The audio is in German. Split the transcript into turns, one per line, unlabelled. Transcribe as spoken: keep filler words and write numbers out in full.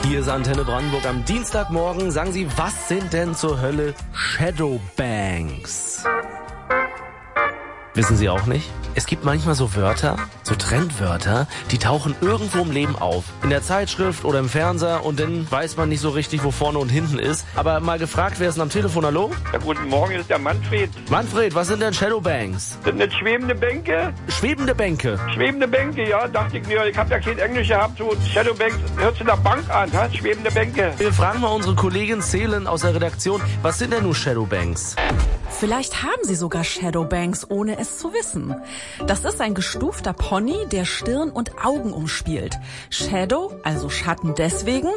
Hier ist Antenne Brandenburg am Dienstagmorgen. Sagen Sie, was sind denn zur Hölle Shadowbanks? Wissen Sie auch nicht? Es gibt manchmal so Wörter, so Trendwörter, die tauchen irgendwo im Leben auf. In der Zeitschrift oder im Fernseher und dann weiß man nicht so richtig, wo vorne und hinten ist. Aber mal gefragt, wer ist denn am Telefon? Hallo?
Ja, guten Morgen, hier ist der Manfred.
Manfred, was sind denn Shadowbanks?
Sind das schwebende Bänke?
Schwebende Bänke.
Schwebende Bänke, ja, dachte ich mir. Ich habe ja kein Englisch gehabt. So Shadowbanks hört sich nach Bank an, ha? Schwebende Bänke.
Wir fragen mal unsere Kollegin Celen aus der Redaktion, was sind denn nun Shadowbanks?
Vielleicht haben Sie sogar Shadowbanks, ohne es zu wissen. Das ist ein gestufter Pony, der Stirn und Augen umspielt. Shadow, also Schatten deswegen,